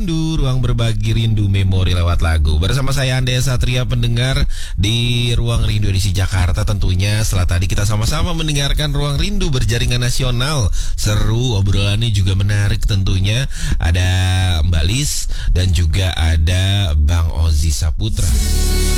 Rindu, ruang berbagi rindu memori lewat lagu. Bersama saya Andrea Satria, pendengar di Ruang Rindu edisi Jakarta. Tentunya setelah tadi kita sama-sama mendengarkan Ruang Rindu berjaringan nasional. Seru, obrolannya juga menarik tentunya. Ada Mbak Lis dan juga ada Bang Ozi Saputra.